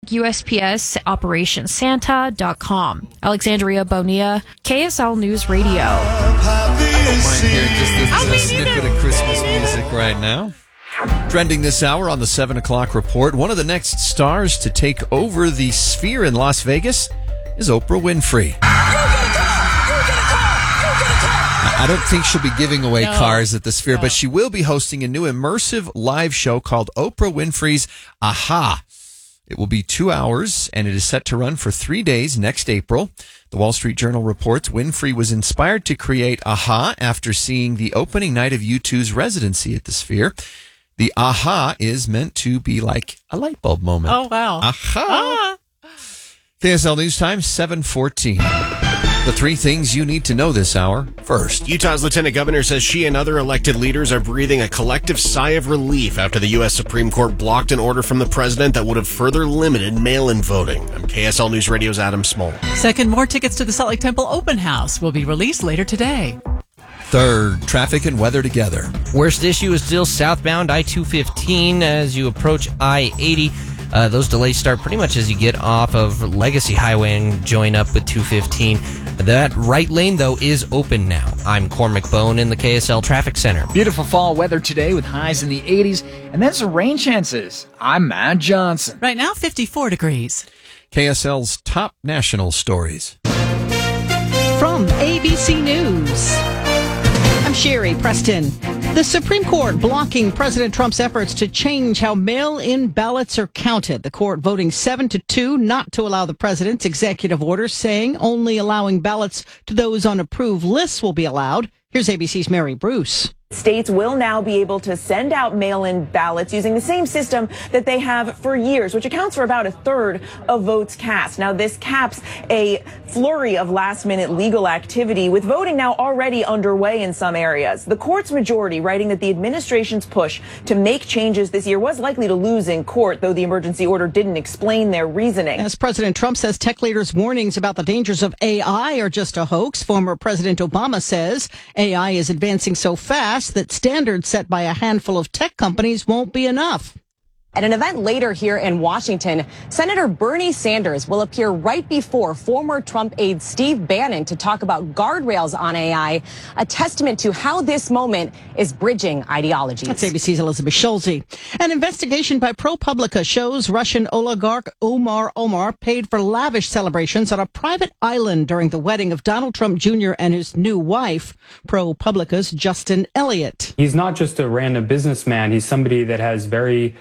USPS.OperationSanta.com. Alexandria Bonilla, KSL News Radio. Might hear just a snippet of Christmas music right now. Trending this hour on the 7 o'clock report, one of the next stars to take over the Sphere in Las Vegas is Oprah Winfrey. I don't think she'll be giving away cars at the Sphere, but she will be hosting a new immersive live show called Oprah Winfrey's Aha. It will be 2 hours, and it is set to run for 3 days next April. The Wall Street Journal reports Winfrey was inspired to create Aha after seeing the opening night of U2's residency at the Sphere. The Aha is meant to be like a light bulb moment. Oh, wow. Aha! KSL News Time, 7:14. The three things you need to know this hour. First, Utah's lieutenant governor says she and other elected leaders are breathing a collective sigh of relief after the U.S. Supreme Court blocked an order from the president that would have further limited mail-in voting. I'm KSL News Radio's Adam Small. Second, more tickets to the Salt Lake Temple Open House will be released later today. Third, traffic and weather together. Worst issue is still southbound I-215 as you approach I-80. Those delays start pretty much as you get off of Legacy Highway and join up with 215. That right lane, though, is open now. I'm Cormac Bone in the KSL Traffic Center. Beautiful fall weather today with highs in the 80s and then some rain chances. I'm Matt Johnson. Right now, 54 degrees. KSL's top national stories. From ABC News, I'm Sherry Preston. The Supreme Court blocking President Trump's efforts to change how mail-in ballots are counted. The court voting 7-2 not to allow the president's executive order, saying only allowing ballots to those on approved lists will be allowed. Here's ABC's Mary Bruce. States will now be able to send out mail-in ballots using the same system that they have for years, which accounts for about a third of votes cast. Now, this caps a flurry of last-minute legal activity, with voting now already underway in some areas. The court's majority writing that the administration's push to make changes this year was likely to lose in court, though the emergency order didn't explain their reasoning. As President Trump says tech leaders' warnings about the dangers of AI are just a hoax, former President Obama says AI is advancing so fast that standards set by a handful of tech companies won't be enough. At an event later here in Washington, Senator Bernie Sanders will appear right before former Trump aide Steve Bannon to talk about guardrails on AI, a testament to how this moment is bridging ideologies. That's ABC's Elizabeth Schulze. An investigation by ProPublica shows Russian oligarch Omar paid for lavish celebrations on a private island during the wedding of Donald Trump Jr. and his new wife, ProPublica's Justin Elliott. He's not just a random businessman. He's somebody that has very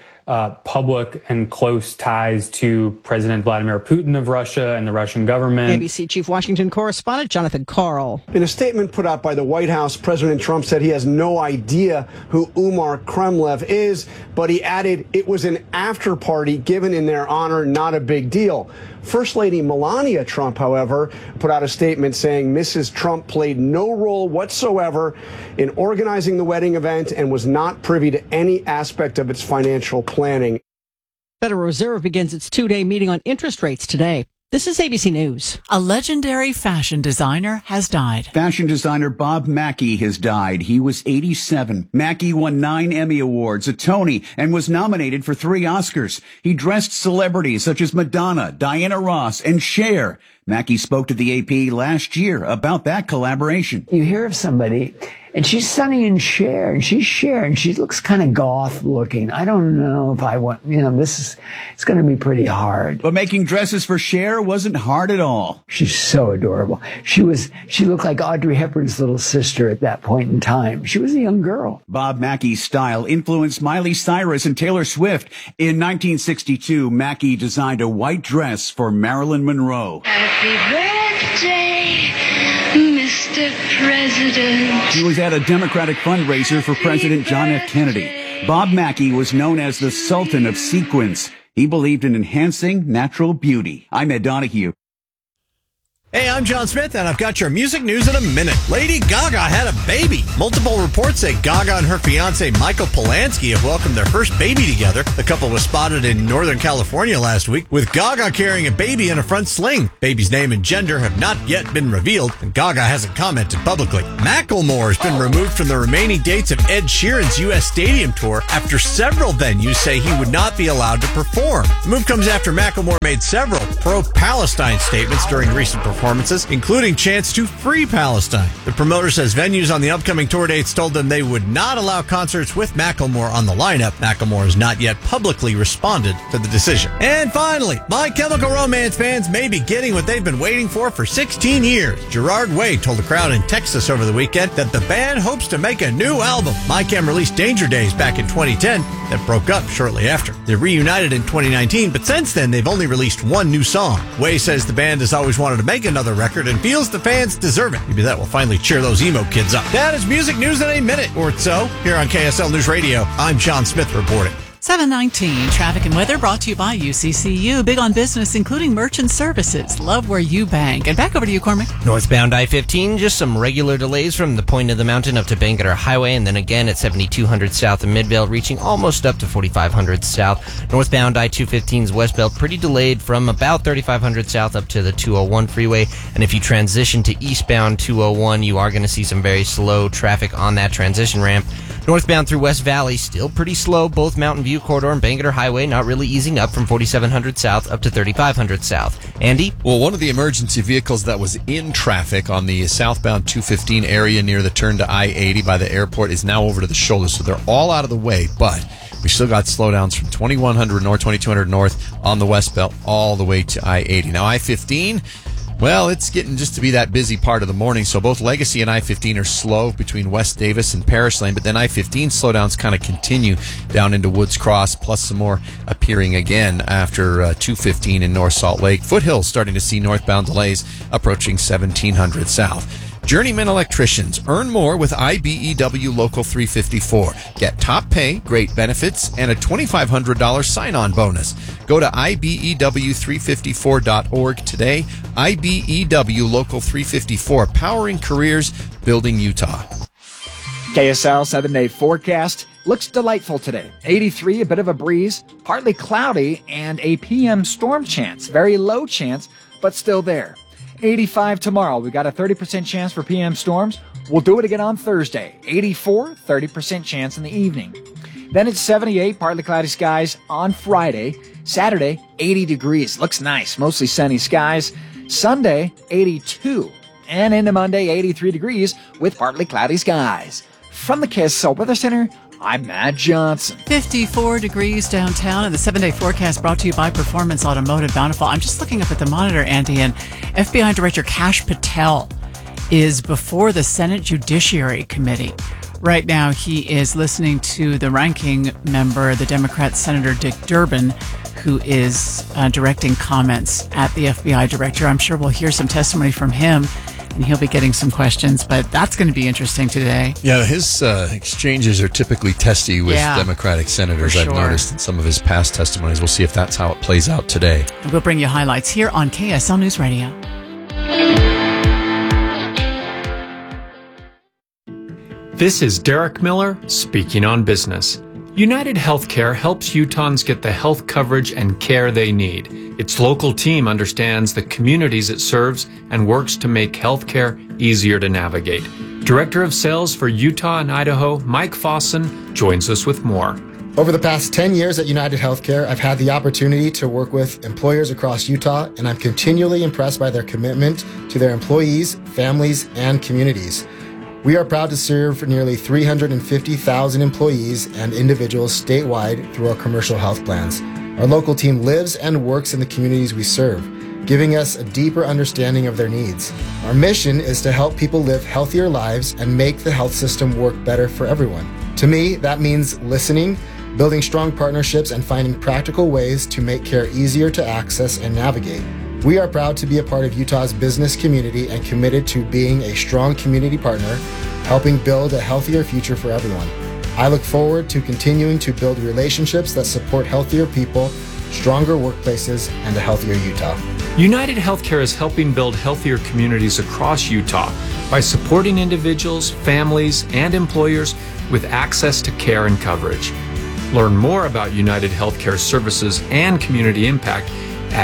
public and close ties to President Vladimir Putin of Russia and the Russian government. ABC Chief Washington Correspondent Jonathan Karl. In a statement put out by the White House, President Trump said he has no idea who Umar Kremlev is, but he added it was an after party given in their honor, not a big deal. First Lady Melania Trump, however, put out a statement saying Mrs. Trump played no role whatsoever in organizing the wedding event and was not privy to any aspect of its financial planning. Federal Reserve begins its two-day meeting on interest rates today. This is ABC News. A legendary fashion designer has died. Fashion designer Bob Mackie has died. He was 87. Mackie won 9 Emmy Awards, a Tony, and was nominated for 3 Oscars. He dressed celebrities such as Madonna, Diana Ross, and Cher. Mackie spoke to the AP last year about that collaboration. You hear of somebody, and she's Sonny and Cher, and she's Cher, and she looks kind of goth looking. I don't know if I want, it's going to be pretty hard. But making dresses for Cher wasn't hard at all. She's so adorable. She looked like Audrey Hepburn's little sister at that point in time. She was a young girl. Bob Mackie's style influenced Miley Cyrus and Taylor Swift. In 1962, Mackie designed a white dress for Marilyn Monroe. Happy birthday, Mr. President. He was at a Democratic fundraiser for President John F. Kennedy. Bob Mackie was known as the Sultan of Sequins. He believed in enhancing natural beauty. I'm Ed Donahue. Hey, I'm John Smith, and I've got your music news in a minute. Lady Gaga had a baby. Multiple reports say Gaga and her fiancé Michael Polanski have welcomed their first baby together. The couple was spotted in Northern California last week, with Gaga carrying a baby in a front sling. Baby's name and gender have not yet been revealed, and Gaga hasn't commented publicly. Macklemore has been removed from the remaining dates of Ed Sheeran's U.S. Stadium tour after several venues say he would not be allowed to perform. The move comes after Macklemore made several pro-Palestine statements during recent performances, including chants to free Palestine. The promoter says venues on the upcoming tour dates told them they would not allow concerts with Macklemore on the lineup. Macklemore has not yet publicly responded to the decision. And finally, My Chemical Romance fans may be getting what they've been waiting for 16 years. Gerard Way told a crowd in Texas over the weekend that the band hopes to make a new album. My Chem released Danger Days back in 2010 that broke up shortly after. They reunited in 2019, but since then they've only released one new song. Way says the band has always wanted to make another record and feels the fans deserve it. Maybe that will finally cheer those emo kids up. That is music news in a minute or so here on KSL News Radio. I'm John Smith reporting. 7:19 traffic and weather brought to you by UCCU. Big on business, including merchant services. Love where you bank. And back over to you, Cormac. Northbound I-15, just some regular delays from the point of the mountain up to Bangerter Highway, and then again at 7200 south of Midvale, reaching almost up to 4500 south. Northbound I-215's westbound pretty delayed from about 3500 south up to the 201 freeway. And if you transition to eastbound 201, you are going to see some very slow traffic on that transition ramp. Northbound through West Valley, still pretty slow. Both Mountain View Corridor and Bangerter Highway not really easing up from 4700 south up to 3500 south. Andy? Well, one of the emergency vehicles that was in traffic on the southbound 215 area near the turn to I-80 by the airport is now over to the shoulder, so they're all out of the way, but we still got slowdowns from 2100 north, 2200 north on the west belt all the way to I-80. Now, I-15... well, it's getting just to be that busy part of the morning, so both Legacy and I-15 are slow between West Davis and Parish Lane, but then I-15 slowdowns kind of continue down into Woods Cross, plus some more appearing again after 215 in North Salt Lake. Foothills starting to see northbound delays approaching 1700 south. Journeyman electricians, earn more with IBEW Local 354. Get top pay, great benefits, and a $2,500 sign-on bonus. Go to IBEW354.org today. IBEW Local 354, powering careers, building Utah. KSL 7-day forecast looks delightful today. 83, a bit of a breeze, partly cloudy, and a PM storm chance. Very low chance, but still there. 85 tomorrow. We've got a 30% chance for PM storms. We'll do it again on Thursday. 84, 30% chance in the evening. Then it's 78, partly cloudy skies on Friday. Saturday, 80 degrees. Looks nice. Mostly sunny skies. Sunday, 82. And into Monday, 83 degrees with partly cloudy skies. From the KSL Weather Center, I'm Matt Johnson. 54 degrees downtown, and the 7-day forecast brought to you by Performance Automotive Bountiful. I'm just looking up at the monitor, Andy, and FBI Director Kash Patel is before the Senate Judiciary Committee. Right now, he is listening to the ranking member, the Democrat Senator Dick Durbin, who is directing comments at the FBI director. I'm sure we'll hear some testimony from him, and he'll be getting some questions, but that's going to be interesting today. Yeah, his exchanges are typically testy with Democratic senators, for sure. I've noticed in some of his past testimonies. We'll see if that's how it plays out today. We'll bring you highlights here on KSL News Radio. This is Derek Miller speaking on business. United Healthcare helps Utahns get the health coverage and care they need. Its local team understands the communities it serves and works to make healthcare easier to navigate. Director of Sales for Utah and Idaho, Mike Fossen, joins us with more. Over the past 10 years at United Healthcare, I've had the opportunity to work with employers across Utah, and I'm continually impressed by their commitment to their employees, families, and communities. We are proud to serve nearly 350,000 employees and individuals statewide through our commercial health plans. Our local team lives and works in the communities we serve, giving us a deeper understanding of their needs. Our mission is to help people live healthier lives and make the health system work better for everyone. To me, that means listening, building strong partnerships, and finding practical ways to make care easier to access and navigate. We are proud to be a part of Utah's business community and committed to being a strong community partner, helping build a healthier future for everyone. I look forward to continuing to build relationships that support healthier people, stronger workplaces, and a healthier Utah. United Healthcare is helping build healthier communities across Utah by supporting individuals, families, and employers with access to care and coverage. Learn more about United Healthcare services and community impact at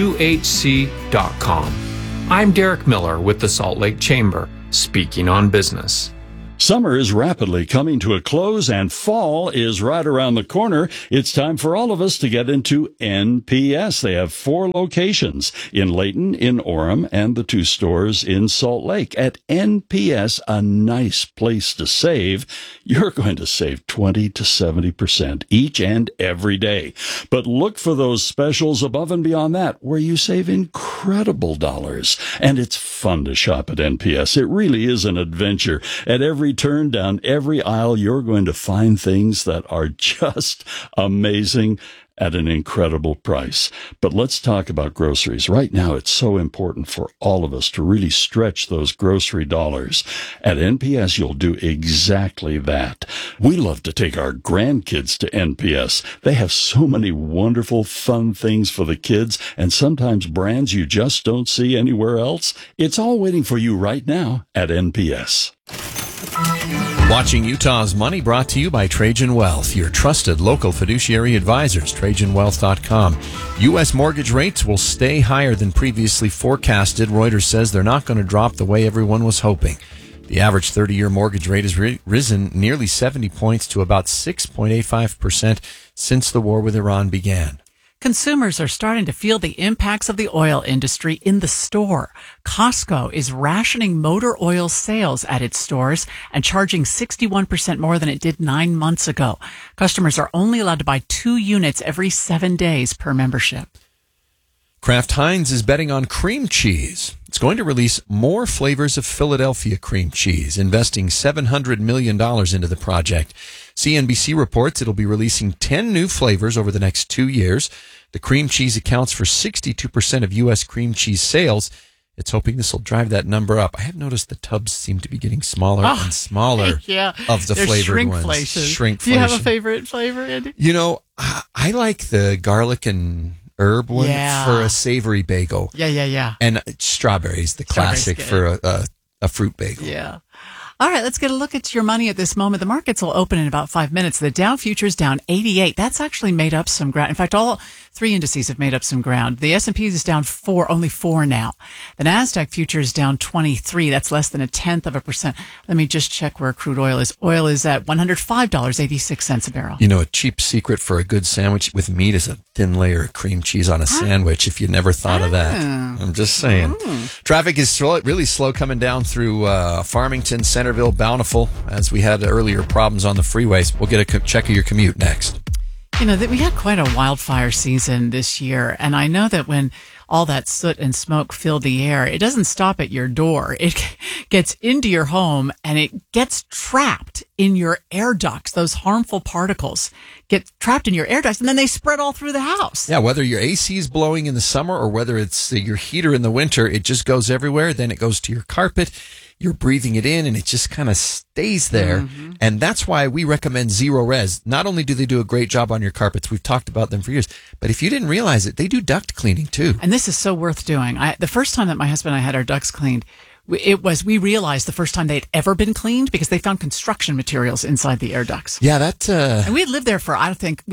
uhc.com. I'm Derek Miller with the Salt Lake Chamber, speaking on business. Summer is rapidly coming to a close and fall is right around the corner. It's time for all of us to get into NPS. They have 4 locations in Layton, in Orem, and the 2 stores in Salt Lake. At NPS, a nice place to save. You're going to save 20 to 70% each and every day. But look for those specials above and beyond that where you save incredible dollars. And it's fun to shop at NPS. It really is an adventure. At every turn down every aisle, you're going to find things that are just amazing at an incredible price. But let's talk about groceries. Right now, it's so important for all of us to really stretch those grocery dollars. At NPS, you'll do exactly that. We love to take our grandkids to NPS. They have so many wonderful, fun things for the kids, and sometimes brands you just don't see anywhere else. It's all waiting for you right now at NPS. Watching Utah's Money, brought to you by Trajan Wealth, your trusted local fiduciary advisors, TrajanWealth.com. U.S. mortgage rates will stay higher than previously forecasted. Reuters says they're not going to drop the way everyone was hoping. The average 30-year mortgage rate has risen nearly 70 points to about 6.85% since the war with Iran began. Consumers are starting to feel the impacts of the oil industry in the store. Costco is rationing motor oil sales at its stores and charging 61% more than it did 9 months ago. Customers are only allowed to buy 2 units every 7 days per membership. Kraft Heinz is betting on cream cheese. It's going to release more flavors of Philadelphia cream cheese, investing $700 million into the project. CNBC reports it'll be releasing 10 new flavors over the next 2 years. The cream cheese accounts for 62% of U.S. cream cheese sales. It's hoping this will drive that number up. I have noticed the tubs seem to be getting smaller and smaller of the flavored ones. Shrinkflation. Do you have a favorite flavor, Andy? You know, I like the garlic and herb one for a savory bagel. Yeah. And strawberries, the classic for a fruit bagel. Yeah. All right, let's get a look at your money at this moment. The markets will open in about 5 minutes. The Dow futures down 88. That's actually made up some ground. In fact, all 3 indices have made up some ground. The S&P is down 4, only 4 now. The NASDAQ futures down 23. That's less than 0.1%. Let me just check where crude oil is. Oil is at $105.86 a barrel. You know, a cheap secret for a good sandwich with meat is a thin layer of cream cheese on a sandwich, if you never thought of that. I'm just saying. Traffic is really slow coming down through Farmington, Centerville, Bountiful, as we had earlier problems on the freeways. We'll get a check of your commute next. You know, we had quite a wildfire season this year, and I know that when all that soot and smoke filled the air, it doesn't stop at your door. It gets into your home, and it gets trapped in your air ducts. Those harmful particles get trapped in your air ducts, and then they spread all through the house. Yeah, whether your AC is blowing in the summer or whether it's your heater in the winter, it just goes everywhere. Then it goes to your carpet. You're breathing it in, and it just kind of stays there. And that's why we recommend Zero Res. Not only do they do a great job on your carpets, we've talked about them for years, but if you didn't realize it, they do duct cleaning too. And this is so worth doing. The first time that my husband and I had our ducts cleaned, we realized the first time they'd ever been cleaned because they found construction materials inside the air ducts. Yeah, and we had lived there for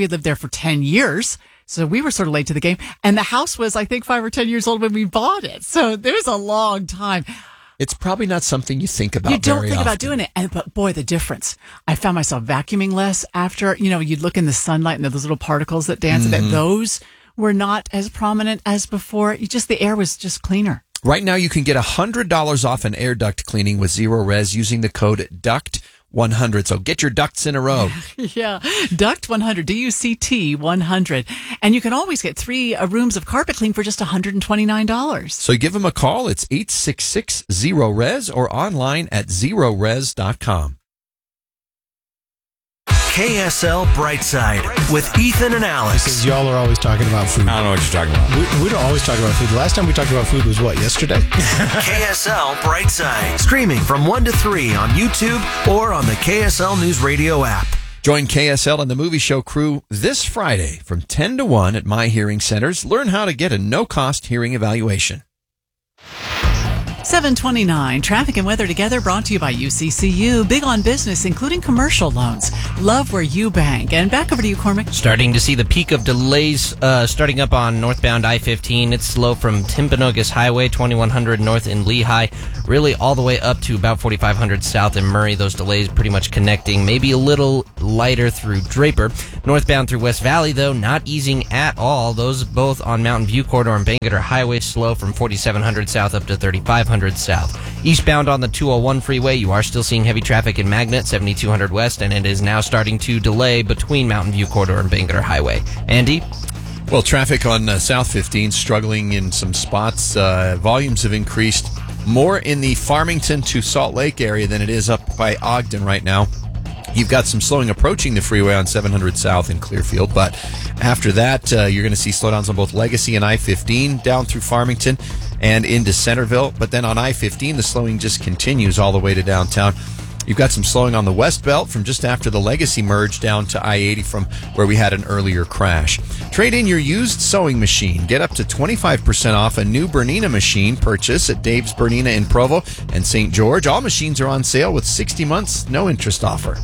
10 years. So we were sort of late to the game. And the house was, I think, 5 or 10 years old when we bought it. So there's a long time. It's probably not something you think about. You don't very think often. about doing it. But boy, the difference. I found myself vacuuming less after, you'd look in the sunlight and those little particles that dance, and that those were not as prominent as before. The air was just cleaner. Right now, you can get $100 off an air duct cleaning with Zero Res using the code DUCT100. So get your ducts in a row. Yeah, DUCT100, DUCT 100. And you can always get 3 rooms of carpet clean for just $129. So give them a call. It's 866-0RES or online at zerores.com. KSL Brightside with Ethan and Alex. Because y'all are always talking about food. I don't know what you're talking about. We don't always talk about food. The last time we talked about food was what, yesterday? KSL Brightside. Streaming from 1 to 3 on YouTube or on the KSL News Radio app. Join KSL and the movie show crew this Friday from 10 to 1 at My Hearing Centers. Learn how to get a no-cost hearing evaluation. 729, traffic and weather together, brought to you by UCCU. Big on business, including commercial loans. Love where you bank. And back over to you, Cormac. Starting to see the peak of delays starting up on northbound I-15. It's slow from Timpanogos Highway, 2100 north in Lehigh, really all the way up to about 4500 south in Murray. Those delays pretty much connecting, maybe a little lighter through Draper. Northbound through West Valley, though, not easing at all. Those both on Mountain View Corridor and Bangerter Highway, slow from 4700 south up to 3500 south. Eastbound on the 201 freeway, you are still seeing heavy traffic in Magnet, 7200 west, and it is now starting to delay between Mountain View Corridor and Bangerter Highway. Andy? Well, traffic on South 15 struggling in some spots. Volumes have increased more in the Farmington to Salt Lake area than it is up by Ogden right now. You've got some slowing approaching the freeway on 700 South in Clearfield, but after that, you're going to see slowdowns on both Legacy and I-15 down through Farmington and into Centerville. But then on I-15, the slowing just continues all the way to downtown. You've got some slowing on the West Belt from just after the Legacy merge down to I-80 from where we had an earlier crash. Trade in your used sewing machine. Get up to 25% off a new Bernina machine purchase at Dave's Bernina in Provo and St. George. All machines are on sale with 60 months, no interest offer.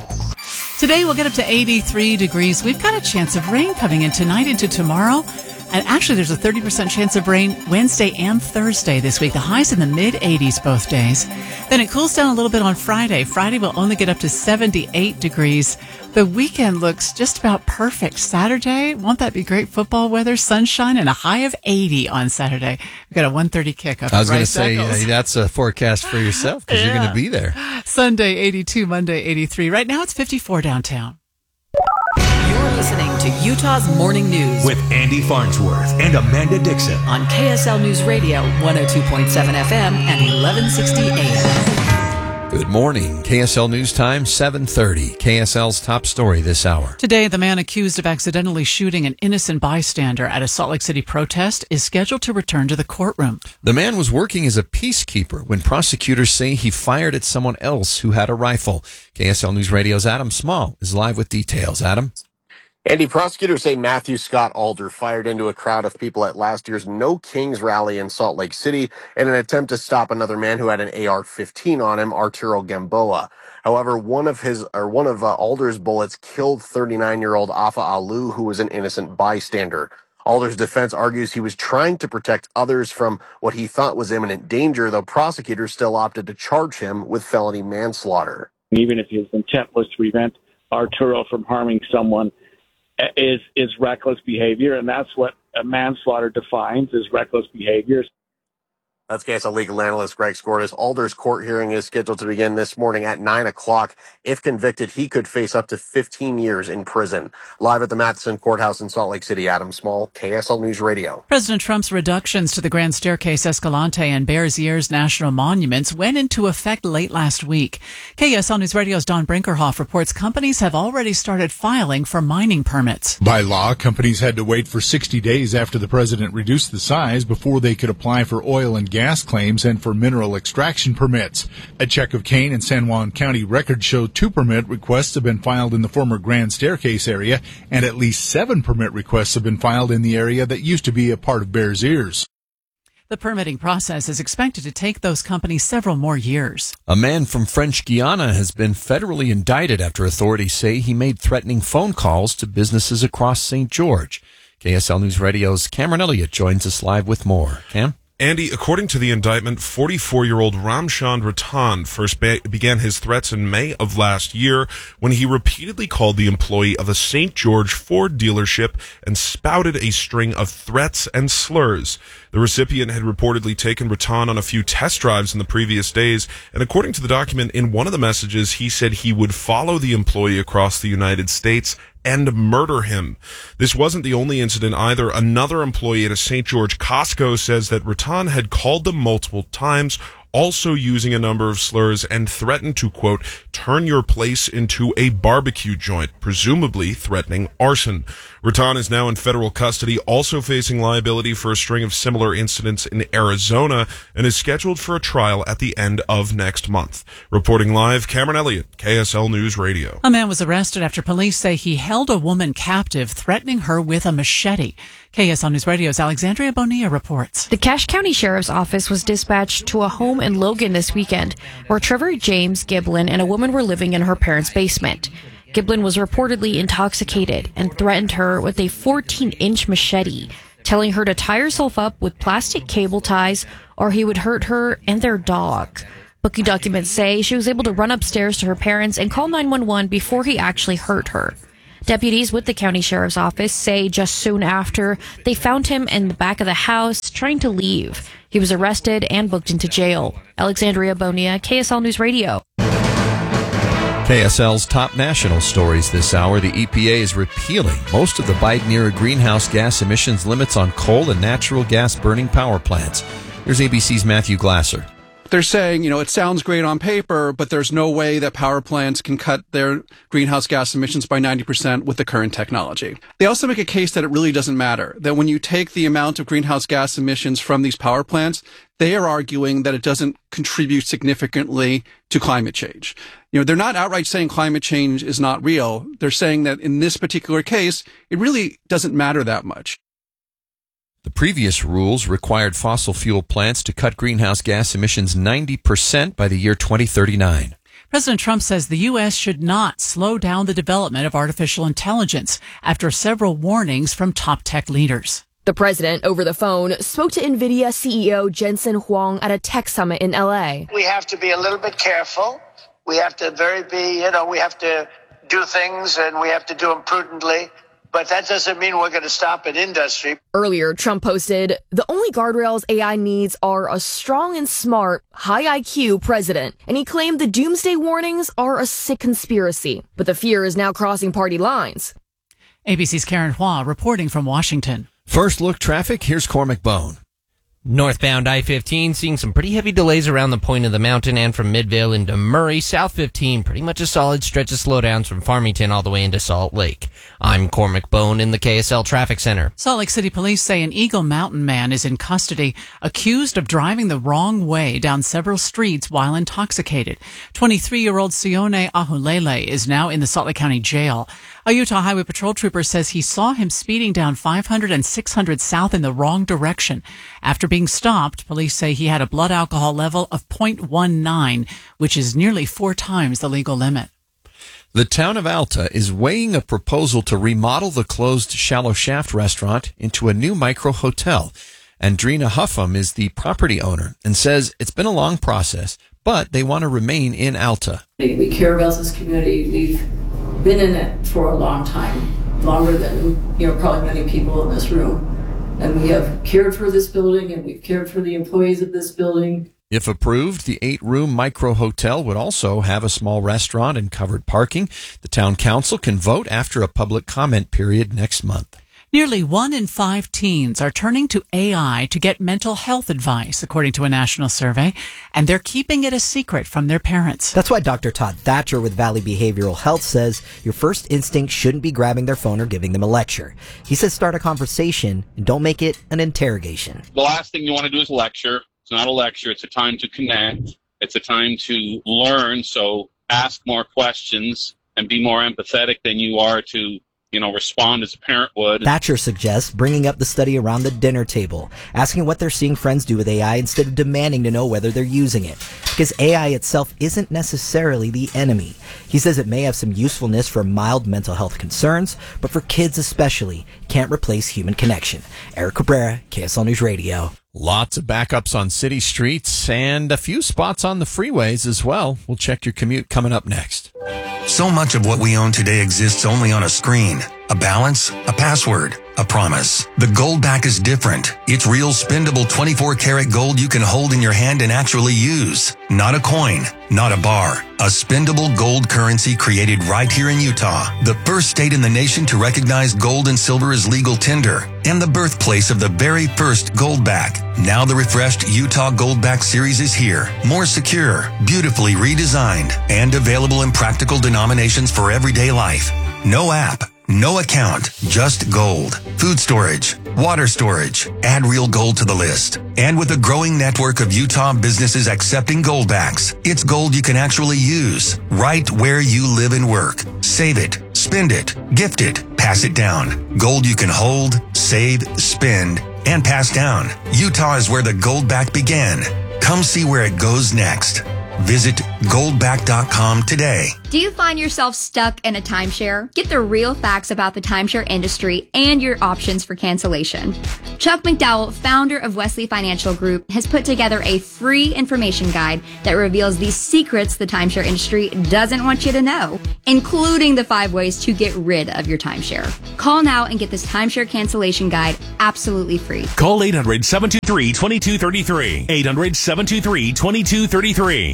Today we'll get up to 83 degrees. We've got a chance of rain coming in tonight into tomorrow. And actually, there's a 30% chance of rain Wednesday and Thursday this week. The highs in the mid-80s both days. Then it cools down a little bit on Friday. Friday will only get up to 78 degrees. The weekend looks just about perfect. Saturday, won't that be great football weather? Sunshine and a high of 80 on Saturday. We've got a 1:30 kickoff. I was going to say, that's a forecast for yourself because you're going to be there. Sunday, 82, Monday, 83. Right now, it's 54 downtown. You're listening to Utah's Morning News with Andy Farnsworth and Amanda Dixon on KSL News Radio 102.7 FM and 1160 AM. Good morning. KSL News Time, 7:30. KSL's top story this hour. Today, the man accused of accidentally shooting an innocent bystander at a Salt Lake City protest is scheduled to return to the courtroom. The man was working as a peacekeeper when prosecutors say he fired at someone else who had a rifle. KSL News Radio's Adam Small is live with details. Adam? Andy, prosecutors say Matthew Scott Alder fired into a crowd of people at last year's No Kings rally in Salt Lake City in an attempt to stop another man who had an AR-15 on him, Arturo Gamboa. However, one of Alder's bullets killed 39-year-old Afa Alu, who was an innocent bystander. Alder's defense argues he was trying to protect others from what he thought was imminent danger, though prosecutors still opted to charge him with felony manslaughter. Even if his intent was to prevent Arturo from harming someone, is reckless behavior, and that's what a manslaughter defines as reckless behavior. That's KSL legal analyst Greg Skordas. Alder's court hearing is scheduled to begin this morning at 9 o'clock. If convicted, he could face up to 15 years in prison. Live at the Matheson Courthouse in Salt Lake City, Adam Small, KSL News Radio. President Trump's reductions to the Grand Staircase, Escalante, and Bears Ears national monuments went into effect late last week. KSL News Radio's Don Brinkerhoff reports companies have already started filing for mining permits. By law, companies had to wait for 60 days after the president reduced the size before they could apply for oil and gas claims and for mineral extraction permits. A check of Kane and San Juan County records show 2 permit requests have been filed in the former Grand Staircase area, and at least 7 permit requests have been filed in the area that used to be a part of Bears Ears. The permitting process is expected to take those companies several more years. A man from French Guiana has been federally indicted after authorities say he made threatening phone calls to businesses across St. George. KSL News Radio's Cameron Elliott joins us live with more. Cam? Andy, according to the indictment, 44-year-old Ramchand Rattan first began his threats in May of last year when he repeatedly called the employee of a St. George Ford dealership and spouted a string of threats and slurs. The recipient had reportedly taken Rattan on a few test drives in the previous days, and according to the document, in one of the messages, he said he would follow the employee across the United States and murder him. This wasn't the only incident either. Another employee at a St. George Costco says that Rattan had called them multiple times, also using a number of slurs and threatened to, quote, turn your place into a barbecue joint, presumably threatening arson. Rattan is now in federal custody, also facing liability for a string of similar incidents in Arizona, and is scheduled for a trial at the end of next month. Reporting live, Cameron Elliott, KSL News Radio. A man was arrested after police say he held a woman captive, threatening her with a machete. KSL News Radio's Alexandria Bonilla reports. The Cache County Sheriff's Office was dispatched to a home in Logan this weekend where Trevor James Giblin and a woman were living in her parents' basement. Giblin was reportedly intoxicated and threatened her with a 14-inch machete, telling her to tie herself up with plastic cable ties or he would hurt her and their dog. Booking documents say she was able to run upstairs to her parents and call 911 before he actually hurt her. Deputies with the county sheriff's office say just soon after, they found him in the back of the house trying to leave. He was arrested and booked into jail. Alexandria Bonilla, KSL News Radio. KSL's top national stories this hour. The EPA is repealing most of the Biden-era greenhouse gas emissions limits on coal and natural gas burning power plants. Here's ABC's Matthew Glasser. They're saying, it sounds great on paper, but there's no way that power plants can cut their greenhouse gas emissions by 90% with the current technology. They also make a case that it really doesn't matter, that when you take the amount of greenhouse gas emissions from these power plants, they are arguing that it doesn't contribute significantly to climate change. They're not outright saying climate change is not real. They're saying that in this particular case, it really doesn't matter that much. The previous rules required fossil fuel plants to cut greenhouse gas emissions 90% by the year 2039. President Trump says the U.S. should not slow down the development of artificial intelligence after several warnings from top tech leaders. The president, over the phone, spoke to NVIDIA CEO Jensen Huang at a tech summit in L.A. We have to be a little bit careful. We have to we have to do things and we have to do them prudently. But that doesn't mean we're going to stop an industry. Earlier, Trump posted, the only guardrails AI needs are a strong and smart, high IQ president. And he claimed the doomsday warnings are a sick conspiracy. But the fear is now crossing party lines. ABC's Karen Hua reporting from Washington. First look traffic, here's Cormac Bone. Northbound I-15 seeing some pretty heavy delays around the point of the mountain and from Midvale into Murray. South 15, pretty much a solid stretch of slowdowns from Farmington all the way into Salt Lake. I'm Cormac Bone in the KSL Traffic Center. Salt Lake City police say an Eagle Mountain man is in custody, accused of driving the wrong way down several streets while intoxicated. 23-year-old Sione Ahulele is now in the Salt Lake County Jail. A Utah Highway Patrol trooper says he saw him speeding down 500 and 600 south in the wrong direction. After being stopped, police say he had a blood alcohol level of 0.19, which is nearly 4 times the legal limit. The town of Alta is weighing a proposal to remodel the closed Shallow Shaft restaurant into a new micro hotel. Andrina Huffam is the property owner and says it's been a long process, but they want to remain in Alta. We care about this community. We've been in it for a long time, longer than, probably many people in this room. And we have cared for this building and we've cared for the employees of this building. If approved, the 8-room micro hotel would also have a small restaurant and covered parking. The town council can vote after a public comment period next month. Nearly 1 in 5 teens are turning to AI to get mental health advice, according to a national survey, and they're keeping it a secret from their parents. That's why Dr. Todd Thatcher with Valley Behavioral Health says your first instinct shouldn't be grabbing their phone or giving them a lecture. He says start a conversation and don't make it an interrogation. The last thing you want to do is lecture. It's not a lecture. It's a time to connect. It's a time to learn. So ask more questions and be more empathetic than you are to respond as a parent would. Thatcher suggests bringing up the study around the dinner table, asking what they're seeing friends do with AI instead of demanding to know whether they're using it. Because AI itself isn't necessarily the enemy. He says it may have some usefulness for mild mental health concerns, but for kids especially, can't replace human connection. Eric Cabrera, KSL News Radio. Lots of backups on city streets and a few spots on the freeways as well. We'll check your commute coming up next. So much of what we own today exists only on a screen. A balance, a password, a a promise. The Goldback is different. It's real spendable 24-karat gold you can hold in your hand and actually use. Not a coin, not a bar. A spendable gold currency created right here in Utah, the first state in the nation to recognize gold and silver as legal tender, and the birthplace of the very first Goldback. Now the refreshed Utah Goldback series is here. More secure, beautifully redesigned, and available in practical denominations for everyday life. No app, no account, just gold. Food storage, water storage. Add real gold to the list. And with a growing network of Utah businesses accepting Goldbacks, it's gold you can actually use right where you live and work. Save it, spend it, gift it, pass it down. Gold you can hold, save, spend, and pass down. Utah is where the Goldback began. Come see where it goes next. Visit goldback.com today. Do you find yourself stuck in a timeshare? Get the real facts about the timeshare industry and your options for cancellation. Chuck McDowell, founder of Wesley Financial Group, has put together a free information guide that reveals the secrets the timeshare industry doesn't want you to know, including the 5 ways to get rid of your timeshare. Call now and get this timeshare cancellation guide absolutely free. Call 800-723-2233. 800-723-2233.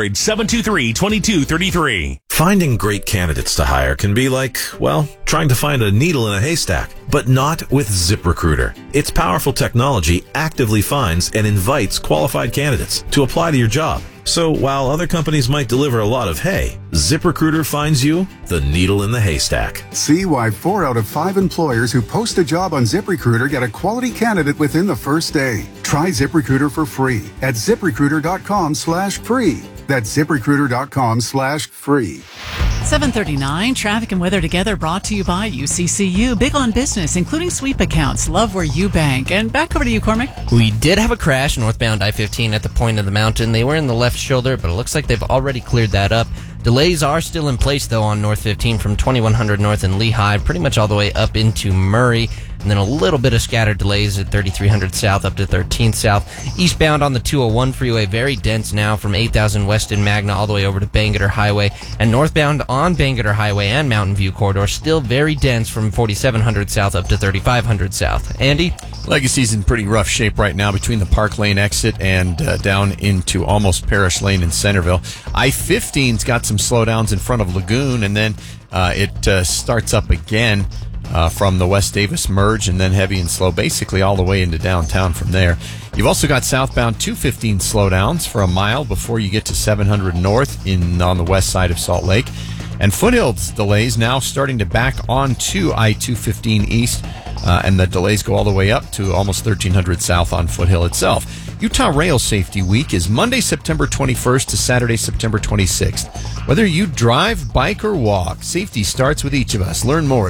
800-723-2233. Finding great candidates to hire can be like, well, trying to find a needle in a haystack, but not with ZipRecruiter. Its powerful technology actively finds and invites qualified candidates to apply to your job. So while other companies might deliver a lot of hay, ZipRecruiter finds you the needle in the haystack. See why 4 out of 5 employers who post a job on ZipRecruiter get a quality candidate within the first day. Try ZipRecruiter for free at ZipRecruiter.com/free. That's ZipRecruiter.com/free. 7:39, traffic and weather together brought to you by UCCU. Big on business, including sweep accounts. Love where you bank. And back over to you, Cormac. We did have a crash northbound I-15 at the point of the mountain. They were in the left shoulder, but it looks like they've already cleared that up. Delays are still in place, though, on North 15 from 2100 north and Lehigh, pretty much all the way up into Murray. And then a little bit of scattered delays at 3300 south up to 13th south. Eastbound on the 201 freeway, very dense now from 8000 west in Magna all the way over to Bangerter Highway. And northbound on Bangerter Highway and Mountain View Corridor, still very dense from 4700 south up to 3500 south. Andy? Legacy's in pretty rough shape right now between the Park Lane exit and down into almost Parish Lane in Centerville. I-15's got some slowdowns in front of Lagoon, and then it starts up again from the West Davis merge, and then heavy and slow basically all the way into downtown from there. You've also got southbound 215 slowdowns for a mile before you get to 700 north on the west side of Salt Lake. And Foothills delays now starting to back onto I-215 east, and the delays go all the way up to almost 1300 south on Foothill itself. Utah Rail Safety Week is Monday, September 21st to Saturday, September 26th. Whether you drive, bike, or walk, safety starts with each of us. Learn more at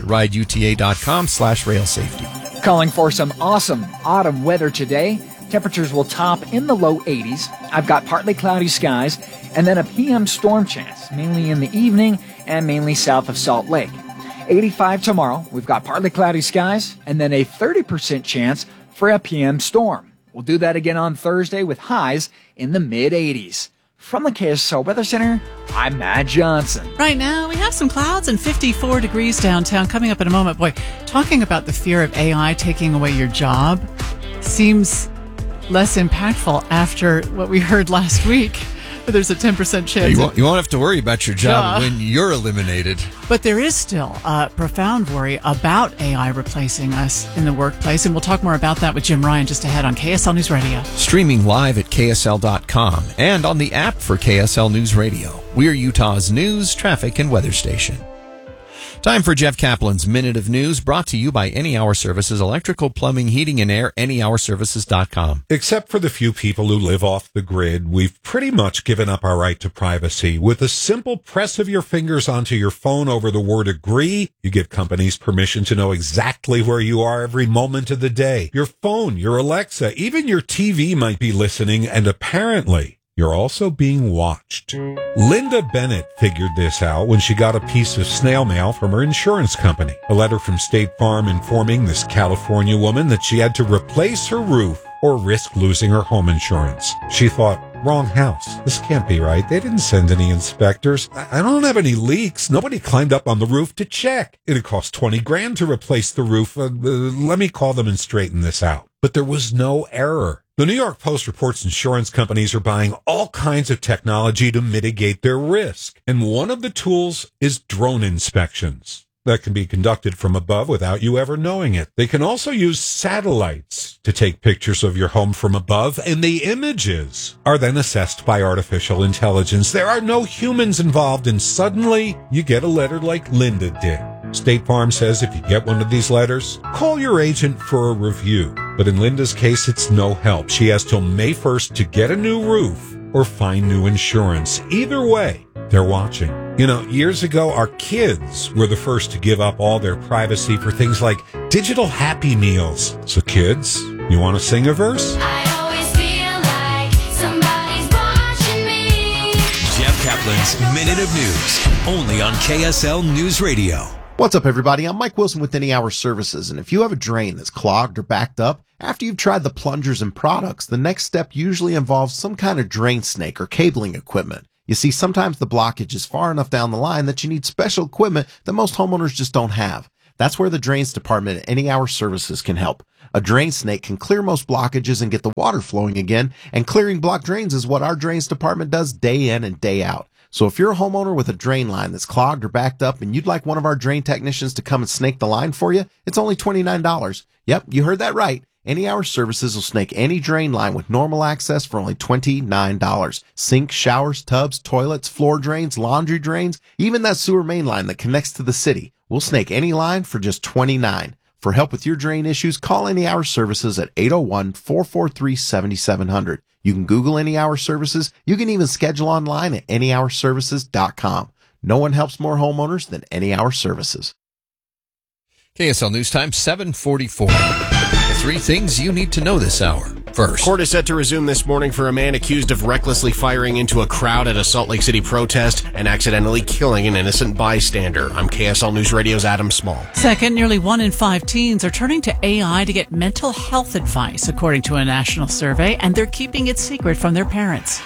rideuta.com/railsafety. Calling for some awesome autumn weather today. Temperatures will top in the low 80s. I've got partly cloudy skies and then a PM storm chance, mainly in the evening and mainly south of Salt Lake. 85 tomorrow. We've got partly cloudy skies and then a 30% chance for a PM storm. We'll do that again on Thursday with highs in the mid-80s. From the KSL Weather Center, I'm Matt Johnson. Right now, we have some clouds and 54 degrees downtown. Coming up in a moment. Boy, talking about the fear of AI taking away your job seems less impactful after what we heard last week. There's a 10% chance. You won't have to worry about your job when you're eliminated. But there is still a profound worry about AI replacing us in the workplace, and we'll talk more about that with Jim Ryan just ahead on KSL News Radio. Streaming live at KSL.com and on the app for KSL News Radio. We're Utah's news, traffic, and weather station. Time for Jeff Kaplan's Minute of News, brought to you by Any Hour Services, electrical, plumbing, heating, and air, anyhourservices.com. Except for the few people who live off the grid, we've pretty much given up our right to privacy. With a simple press of your fingers onto your phone over the word agree, you give companies permission to know exactly where you are every moment of the day. Your phone, your Alexa, even your TV might be listening, and apparently you're also being watched. Linda Bennett figured this out when she got a piece of snail mail from her insurance company. A letter from State Farm informing this California woman that she had to replace her roof or risk losing her home insurance. She thought, Wrong house. This can't be right. They didn't send any inspectors. I don't have any leaks. Nobody climbed up on the roof to check. It'd cost $20,000 to replace the roof. Let me call them and straighten this out. But there was no error. The New York Post reports insurance companies are buying all kinds of technology to mitigate their risk. And one of the tools is drone inspections that can be conducted from above without you ever knowing it. They can also use satellites to take pictures of your home from above, and the images are then assessed by artificial intelligence. There are no humans involved, and suddenly you get a letter like Linda did. State Farm says if you get one of these letters, call your agent for a review. But in Linda's case, it's no help. She has till May 1st to get a new roof or find new insurance. Either way, they're watching. You know, years ago, our kids were the first to give up all their privacy for things like digital Happy Meals. So kids, you want to sing a verse? I always feel like somebody's watching me. Jeff Kaplan's Minute of News, only on KSL News Radio. What's up, everybody? I'm Mike Wilson with Any Hour Services, and if you have a drain that's clogged or backed up, after you've tried the plungers and products, the next step usually involves some kind of drain snake or cabling equipment. You see, sometimes the blockage is far enough down the line that you need special equipment that most homeowners just don't have. That's where the drains department at Any Hour Services can help. A drain snake can clear most blockages and get the water flowing again, and clearing blocked drains is what our drains department does day in and day out. So if you're a homeowner with a drain line that's clogged or backed up and you'd like one of our drain technicians to come and snake the line for you, it's only $29. Yep, you heard that right. Any Hour Services will snake any drain line with normal access for only $29. Sinks, showers, tubs, toilets, floor drains, laundry drains, even that sewer main line that connects to the city. We'll snake any line for just $29. For help with your drain issues, call Any Hour Services at 801-443-7700. You can Google Any Hour Services. You can even schedule online at anyhourservices.com. No one helps more homeowners than Any Hour Services. KSL News Time, 7:44. Three things you need to know this hour. First, court is set to resume this morning for a man accused of recklessly firing into a crowd at a Salt Lake City protest and accidentally killing an innocent bystander. I'm KSL News Radio's Adam Small. Second, nearly 1 in 5 teens are turning to AI to get mental health advice, according to a national survey, and they're keeping it secret from their parents.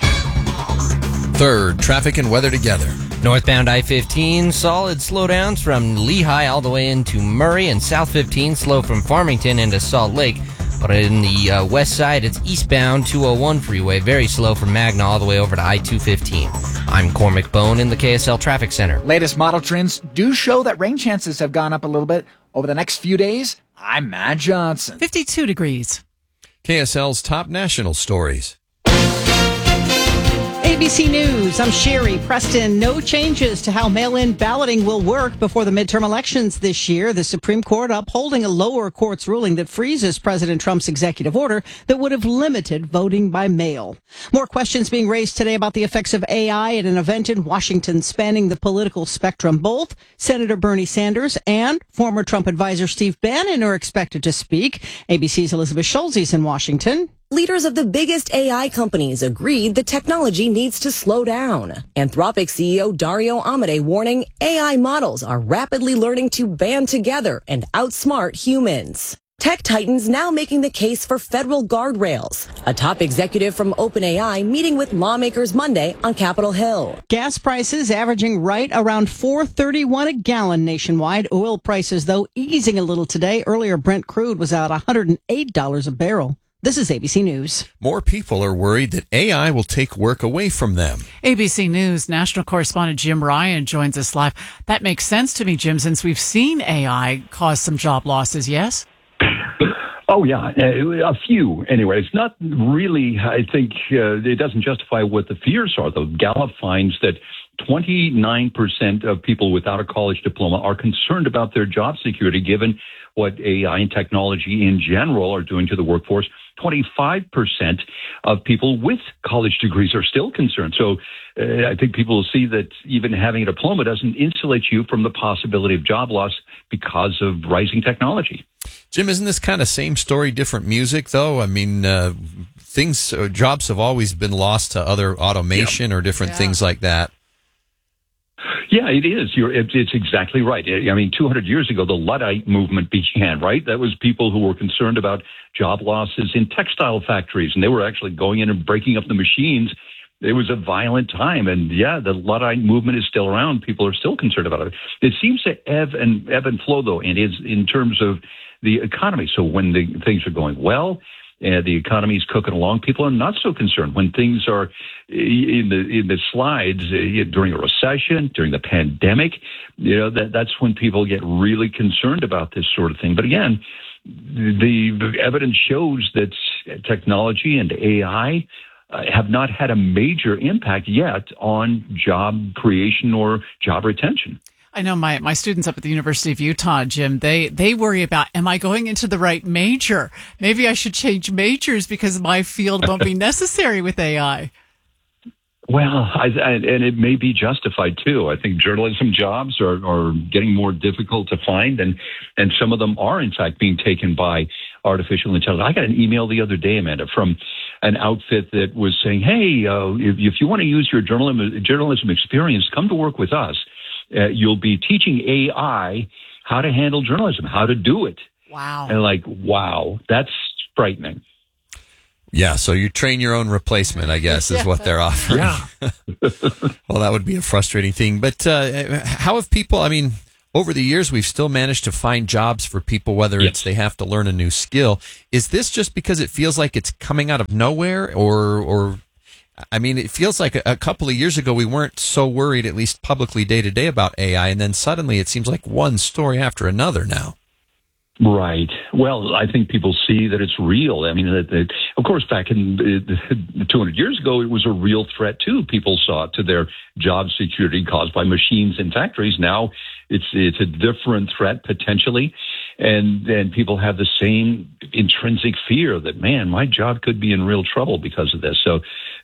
Third, traffic and weather together. Northbound I-15, solid slowdowns from Lehigh all the way into Murray, and South 15 slow from Farmington into Salt Lake. But in the west side, it's eastbound 201 freeway, very slow from Magna all the way over to I-215. I'm Cormac Bone in the KSL Traffic Center. Latest model trends do show that rain chances have gone up a little bit over the next few days. I'm Matt Johnson. 52 degrees. KSL's top national stories. ABC News, I'm Sherry Preston. No changes to how mail-in balloting will work before the midterm elections this year. The Supreme Court upholding a lower court's ruling that freezes President Trump's executive order that would have limited voting by mail. More questions being raised today about the effects of AI at an event in Washington spanning the political spectrum. Both Senator Bernie Sanders and former Trump advisor Steve Bannon are expected to speak. ABC's Elizabeth Schulze is in Washington. Leaders of the biggest AI companies agreed the technology needs to slow down. Anthropic CEO Dario Amodei warning AI models are rapidly learning to band together and outsmart humans. Tech titans now making the case for federal guardrails. A top executive from OpenAI meeting with lawmakers Monday on Capitol Hill. Gas prices averaging right around $4.31 a gallon nationwide. Oil prices, though, easing a little today. Earlier, Brent crude was at $108 a barrel. This is ABC News. More people are worried that AI will take work away from them. ABC News national correspondent Jim Ryan joins us live. That makes sense to me, Jim, since we've seen AI cause some job losses, yes? Oh, yeah, a few. Anyway, it's not really, I think, it doesn't justify what the fears are, though. Gallup finds that 29% of people without a college diploma are concerned about their job security, given what AI and technology in general are doing to the workforce. 25% of people with college degrees are still concerned. So I think people will see that even having a diploma doesn't insulate you from the possibility of job loss because of rising technology. Jim, isn't this kind of same story, different music, though? I mean, jobs have always been lost to other automation or different things like that. Yeah, it is. It's exactly right. I mean, 200 years ago, the Luddite movement began, right? That was people who were concerned about job losses in textile factories, and they were actually going in and breaking up the machines it was a violent time. And yeah, the Luddite movement is still around. People are still concerned about it. It seems to ebb and flow, though, and is in terms of the economy. So when things are going well, the economy is cooking along, people are not so concerned. When things are in the slides during a recession, during the pandemic, that's when people get really concerned about this sort of thing. But again, the evidence shows that technology and AI have not had a major impact yet on job creation or job retention. I know my students up at the University of Utah, Jim, they worry about, am I going into the right major? Maybe I should change majors because my field won't be necessary with AI. Well, and it may be justified too. I think journalism jobs are getting more difficult to find, and some of them are in fact being taken by artificial intelligence. I got an email the other day, Amanda, from an outfit that was saying, hey, if you want to use your journalism experience, come to work with us. You'll be teaching AI how to handle journalism, how to do it. Wow. And wow, that's frightening. Yeah, so you train your own replacement, I guess, is what they're offering. Yeah. Well, that would be a frustrating thing. But how have people, over the years, we've still managed to find jobs for people, whether it's they have to learn a new skill. Is this just because it feels like it's coming out of nowhere, or it feels like a couple of years ago we weren't so worried, at least publicly day to day, about AI, and then suddenly it seems like one story after another now. Right. Well, I think people see that it's real. Of course, back in 200 years ago, it was a real threat too. People saw it to their job security caused by machines in factories. Now it's a different threat potentially, and people have the same intrinsic fear that, man, my job could be in real trouble because of this. So,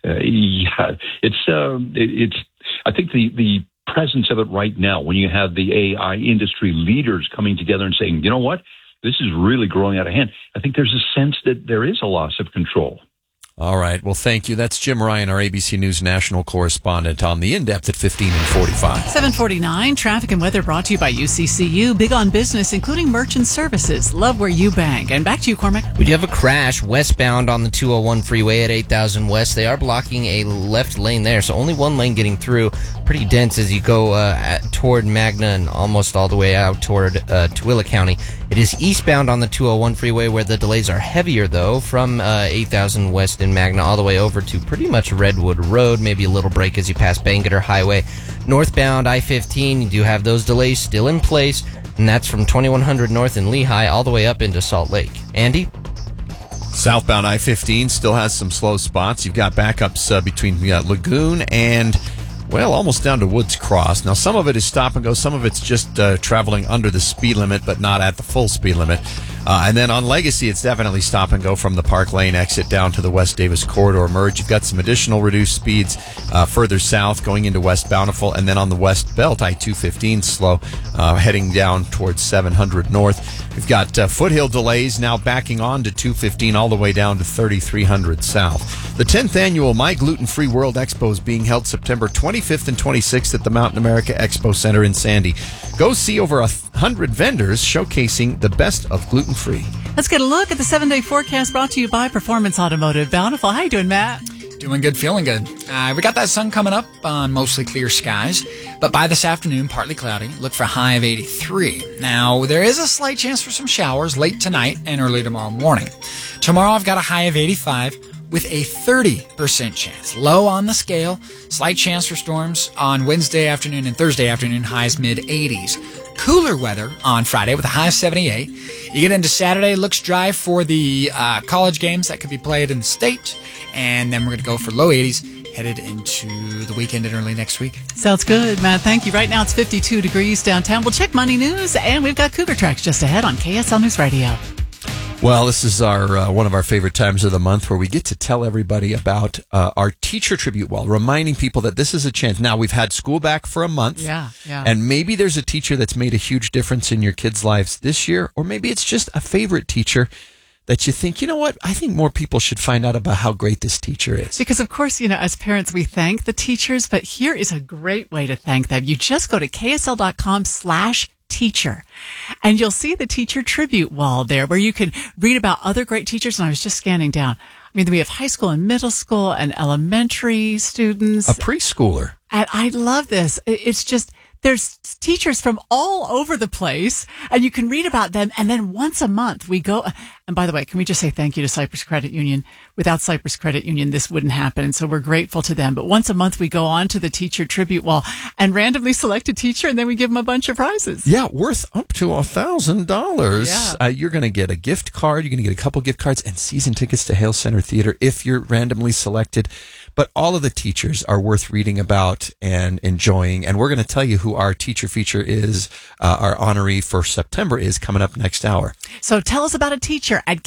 it's. I think the presence of it right now, when you have the AI industry leaders coming together and saying, you know what, this is really growing out of hand, I think there's a sense that there is a loss of control. All right. Well, thank you. That's Jim Ryan, our ABC News national correspondent, on the In-Depth at 15 and 45. 7:49, traffic and weather brought to you by UCCU. Big on business, including merchant services. Love where you bank. And back to you, Cormac. We do have a crash westbound on the 201 freeway at 8000 West. They are blocking a left lane there, so only one lane getting through. Pretty dense as you go toward Magna and almost all the way out toward Tooele County. It is eastbound on the 201 freeway where the delays are heavier, though, from 8000 West in Magna all the way over to pretty much Redwood Road. Maybe a little break as you pass Bangerter Highway. Northbound I-15, you do have those delays still in place, and that's from 2100 North in Lehigh all the way up into Salt Lake. Andy? Southbound I-15 still has some slow spots. You've got backups between Lagoon and, well, almost down to Woods Cross. Now, some of it is stop and go. Some of it's just traveling under the speed limit, but not at the full speed limit. And then on Legacy, it's definitely stop and go from the Park Lane exit down to the West Davis Corridor merge. You've got some additional reduced speeds further south going into West Bountiful. And then on the West Belt, I-215 slow, heading down towards 700 North. We've got foothill delays now backing on to 215 all the way down to 3300 South. The 10th annual My Gluten Free World Expo is being held September 25th and 26th at the Mountain America Expo Center in Sandy. Go see over 100 vendors showcasing the best of gluten-free. Let's get a look at the 7-day forecast brought to you by Performance Automotive Bountiful. How you doing, Matt? Doing good, feeling good. We got that sun coming up on mostly clear skies, but by this afternoon, partly cloudy. Look for a high of 83. Now, there is a slight chance for some showers late tonight and early tomorrow morning. Tomorrow, I've got a high of 85 with a 30% chance. Low on the scale. Slight chance for storms on Wednesday afternoon and Thursday afternoon, highs mid-80s. Cooler weather on Friday with a high of 78. You get into Saturday, looks dry for the college games that could be played in the state. And then we're going to go for low 80s, headed into the weekend and early next week. Sounds good, Matt. Thank you. Right now it's 52 degrees downtown. We'll check Money News, and we've got Cougar Tracks just ahead on KSL News Radio. Well, this is our one of our favorite times of the month where we get to tell everybody about our teacher tribute wall, reminding people that this is a chance. Now, we've had school back for a month. Yeah. And maybe there's a teacher that's made a huge difference in your kids' lives this year, or maybe it's just a favorite teacher that you think, you know what, I think more people should find out about how great this teacher is. Because, of course, as parents, we thank the teachers, but here is a great way to thank them. You just go to ksl.com/teacher, and you'll see the teacher tribute wall there where you can read about other great teachers. And I was just scanning down. mean, we have high school and middle school and elementary students. A preschooler. And I love this. It's just, there's teachers from all over the place, and you can read about them. And then once a month we go. And by the way, can we just say thank you to Cypress Credit Union? Without Cypress Credit Union, this wouldn't happen. And so we're grateful to them. But once a month we go on to the teacher tribute wall and randomly select a teacher, and then we give them a bunch of prizes. Yeah, worth up to $1,000. Yeah. You're going to get a gift card. You're going to get a couple gift cards and season tickets to Hale Center Theater if you're randomly selected. But all of the teachers are worth reading about and enjoying. And we're going to tell you who our teacher feature is, our honoree for September is coming up next hour. So tell us about a teacher at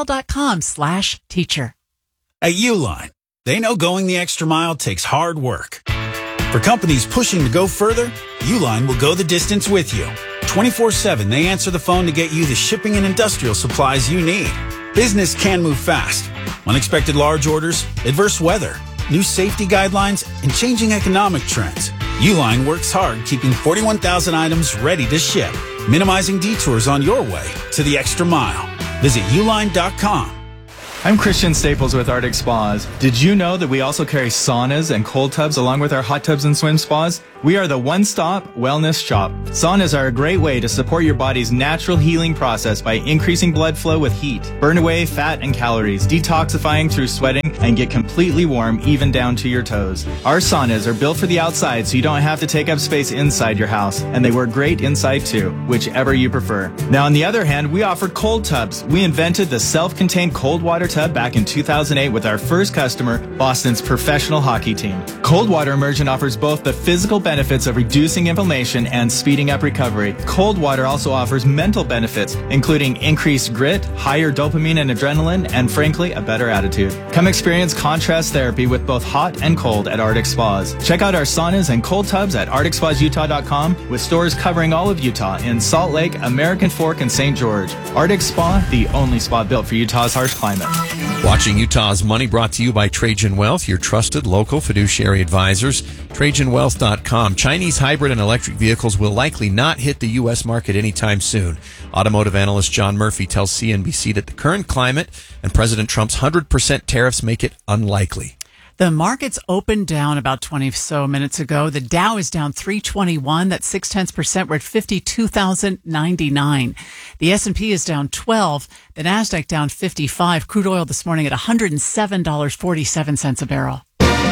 ksl.com/teacher. At Uline, they know going the extra mile takes hard work. For companies pushing to go further, Uline will go the distance with you. 24/7, they answer the phone to get you the shipping and industrial supplies you need. Business can move fast. Unexpected large orders, adverse weather, new safety guidelines, and changing economic trends. Uline works hard keeping 41,000 items ready to ship, minimizing detours on your way to the extra mile. Visit uline.com. I'm Christian Staples with Arctic Spas. Did you know that we also carry saunas and cold tubs along with our hot tubs and swim spas? We are the one-stop wellness shop. Saunas are a great way to support your body's natural healing process by increasing blood flow with heat, burn away fat and calories, detoxifying through sweating, and get completely warm even down to your toes. Our saunas are built for the outside so you don't have to take up space inside your house, and they work great inside too, whichever you prefer. Now on the other hand, we offer cold tubs. We invented the self-contained cold water tub back in 2008 with our first customer, Boston's professional hockey team. Cold Water Immersion offers both the physical benefits of reducing inflammation and speeding up recovery. Cold water also offers mental benefits, including increased grit, higher dopamine and adrenaline, and frankly, a better attitude. Come experience contrast therapy with both hot and cold at Arctic Spas. Check out our saunas and cold tubs at ArcticSpasUtah.com with stores covering all of Utah in Salt Lake, American Fork, and St. George. Arctic Spa, the only spa built for Utah's harsh climate. Watching Utah's Money, brought to you by Trajan Wealth, your trusted local fiduciary advisors. TrajanWealth.com. Chinese hybrid and electric vehicles will likely not hit the U.S. market anytime soon. Automotive analyst John Murphy tells CNBC that the current climate and President Trump's 100% tariffs make it unlikely. The markets opened down about 20 so minutes ago. The Dow is down 321. That's 0.6%. We're at 52,099. The S&P is down 12. The Nasdaq down 55. Crude oil this morning at $107.47 a barrel.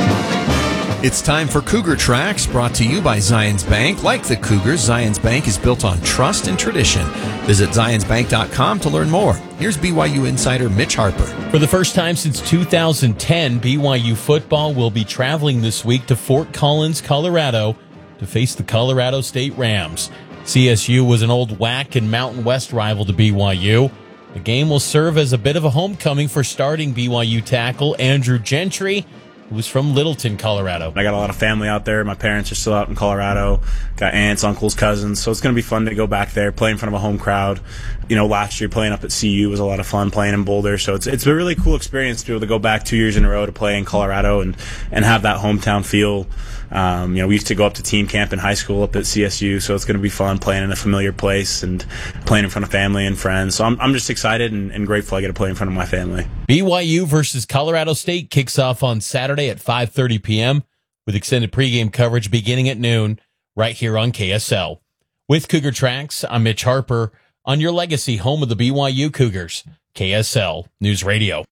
It's time for Cougar Tracks, brought to you by Zions Bank. Like the Cougars, Zions Bank is built on trust and tradition. Visit zionsbank.com to learn more. Here's BYU insider Mitch Harper. For the first time since 2010, BYU football will be traveling this week to Fort Collins, Colorado, to face the Colorado State Rams. CSU was an old WAC and Mountain West rival to BYU. The game will serve as a bit of a homecoming for starting BYU tackle Andrew Gentry, who's from Littleton, Colorado. I got a lot of family out there. My parents are still out in Colorado. Got aunts, uncles, cousins. So it's going to be fun to go back there, play in front of a home crowd. You know, last year playing up at CU was a lot of fun, playing in Boulder. So it's a really cool experience to be able to go back 2 years in a row to play in Colorado and have that hometown feel. We used to go up to team camp in high school up at CSU, so it's going to be fun playing in a familiar place and playing in front of family and friends. So I'm just excited and grateful I get to play in front of my family. BYU versus Colorado State kicks off on Saturday at 5:30 p.m. with extended pregame coverage beginning at noon right here on KSL. With Cougar Tracks, I'm Mitch Harper on your legacy home of the BYU Cougars, KSL News Radio.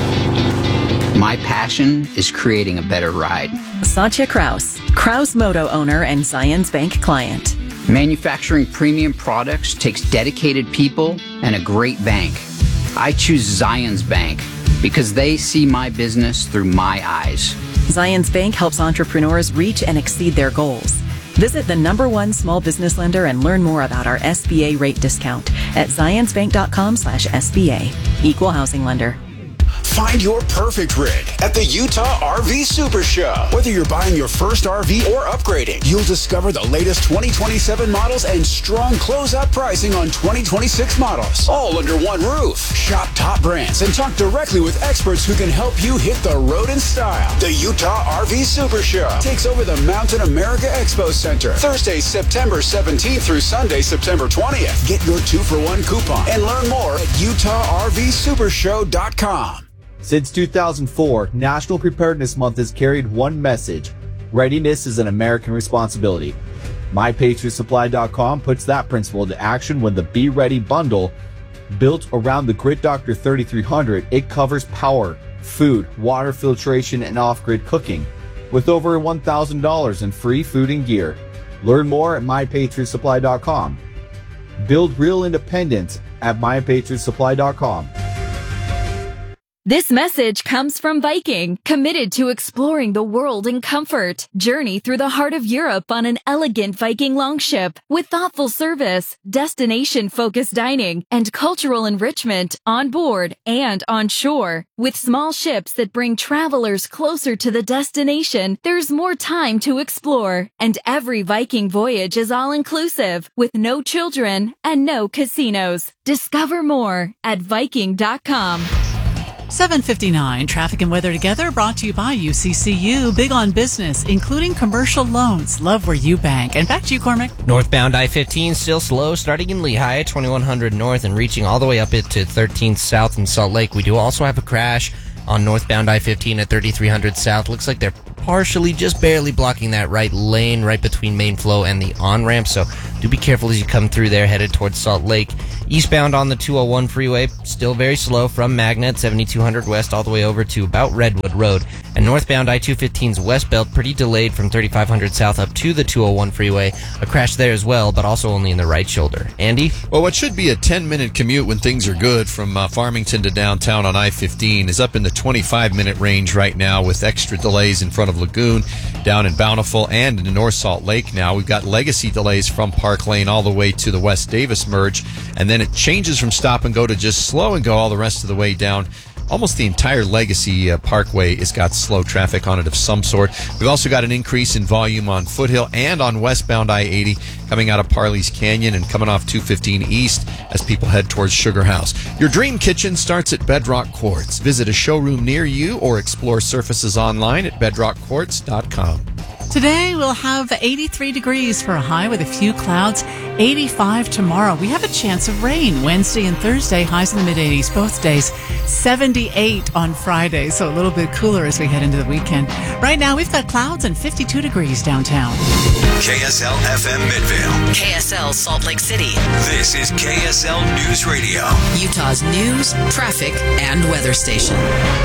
My passion is creating a better ride. Satya Kraus, Kraus Moto owner and Zions Bank client. Manufacturing premium products takes dedicated people and a great bank. I choose Zions Bank because they see my business through my eyes. Zions Bank helps entrepreneurs reach and exceed their goals. Visit the #1 small business lender and learn more about our SBA rate discount at zionsbank.com/SBA. Equal housing lender. Find your perfect rig at the Utah RV Super Show. Whether you're buying your first RV or upgrading, you'll discover the latest 2027 models and strong closeout pricing on 2026 models, all under one roof. Shop top brands and talk directly with experts who can help you hit the road in style. The Utah RV Super Show takes over the Mountain America Expo Center Thursday, September 17th through Sunday, September 20th. Get your 2-for-1 coupon and learn more at UtahRVSupershow.com. Since 2004, National Preparedness Month has carried one message: readiness is an American responsibility. MyPatriotSupply.com puts that principle into action when the Be Ready bundle, built around the Grid Doctor 3300, it covers power, food, water filtration, and off-grid cooking, with over $1,000 in free food and gear. Learn more at MyPatriotSupply.com. Build real independence at MyPatriotSupply.com. This message comes from Viking, committed to exploring the world in comfort. Journey through the heart of Europe on an elegant Viking longship with thoughtful service, destination-focused dining, and cultural enrichment on board and on shore. With small ships that bring travelers closer to the destination, there's more time to explore. And every Viking voyage is all-inclusive, with no children and no casinos. Discover more at Viking.com. 7:59, traffic and weather together, brought to you by UCCU. Big on business, including commercial loans. Love where you bank. And back to you, Cormac. Northbound I-15 still slow, starting in Lehigh at 2100 north and reaching all the way up it to 13th south in Salt Lake. We do also have a crash on northbound I-15 at 3300 south. Looks like they're partially, just barely blocking that right lane right between main flow and the on-ramp, so do be careful as you come through there headed towards Salt Lake. Eastbound on the 201 freeway, still very slow from Magnet 7200 west all the way over to about Redwood Road. And northbound I-215's west belt pretty delayed from 3500 south up to the 201 freeway. A crash there as well, but also only in the right shoulder. Andy? Well, what should be a 10-minute commute when things are good from Farmington to downtown on I-15 is up in the 25-minute range right now, with extra delays in front of Lagoon, down in Bountiful, and in North Salt Lake now. We've got legacy delays from Park Lane all the way to the West Davis merge, and then it changes from stop and go to just slow and go all the rest of the way down. Almost the entire Legacy Parkway has got slow traffic on it of some sort. We've also got an increase in volume on Foothill and on westbound I-80 coming out of Parley's Canyon and coming off 215 east as people head towards Sugar House. Your dream kitchen starts at Bedrock Quartz. Visit a showroom near you or explore surfaces online at bedrockquartz.com. Today we'll have 83 degrees for a high with a few clouds, 85 tomorrow. We have a chance of rain Wednesday and Thursday, highs in the mid-80s both days, 78 on Friday, so a little bit cooler as we head into the weekend. Right now we've got clouds and 52 degrees downtown. KSL FM Midvale. KSL Salt Lake City. This is KSL News Radio. Utah's news, traffic, and weather station.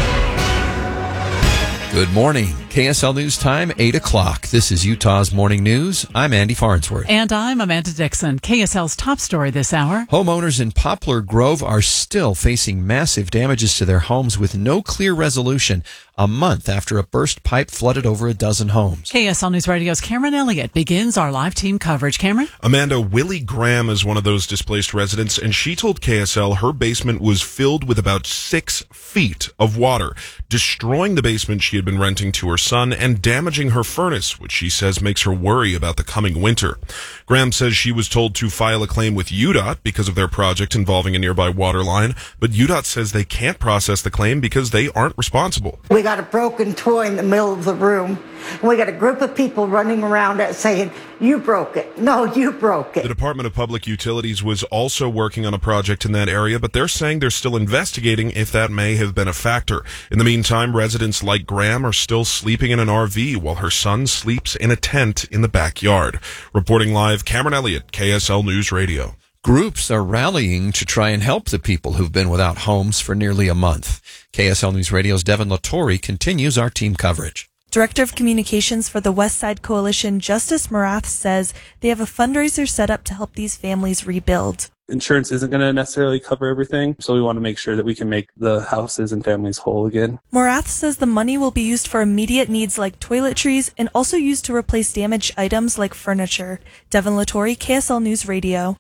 Good morning. KSL News Time, 8 o'clock. This is Utah's Morning News. I'm Andy Farnsworth. And I'm Amanda Dixon. KSL's top story this hour. Homeowners in Poplar Grove are still facing massive damages to their homes with no clear resolution a month after a burst pipe flooded over a dozen homes. KSL News Radio's Cameron Elliott begins our live team coverage. Cameron? Amanda, Willie Graham is one of those displaced residents, and she told KSL her basement was filled with about 6 feet of water, destroying the basement she had been renting to her son and damaging her furnace, which she says makes her worry about the coming winter. Graham says she was told to file a claim with UDOT because of their project involving a nearby water line, but UDOT says they can't process the claim because they aren't responsible. We got a broken toy in the middle of the room, and we got a group of people running around it saying, "You broke it. No, you broke it." The Department of Public Utilities was also working on a project in that area, but they're saying they're still investigating if that may have been a factor. In the meantime, residents like Graham are still sleeping in an RV while her son sleeps in a tent in the backyard. Reporting live, Cameron Elliott, KSL News Radio. Groups are rallying to try and help the people who've been without homes for nearly a month. KSL News Radio's Devin Latore continues our team coverage. Director of Communications for the West Side Coalition, Justice Morath, says they have a fundraiser set up to help these families rebuild. Insurance isn't going to necessarily cover everything, so we want to make sure that we can make the houses and families whole again. Morath says the money will be used for immediate needs like toiletries and also used to replace damaged items like furniture. Devin Latore, KSL News Radio.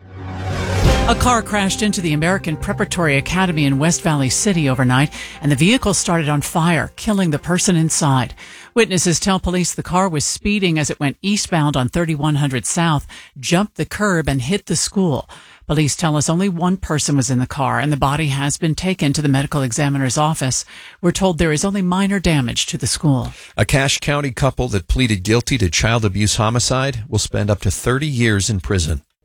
A car crashed into the American Preparatory Academy in West Valley City overnight, and the vehicle started on fire, killing the person inside. Witnesses tell police the car was speeding as it went eastbound on 3100 South, jumped the curb, and hit the school. Police tell us only one person was in the car, and the body has been taken to the medical examiner's office. We're told there is only minor damage to the school. A Cache County couple that pleaded guilty to child abuse homicide will spend up to 30 years in prison.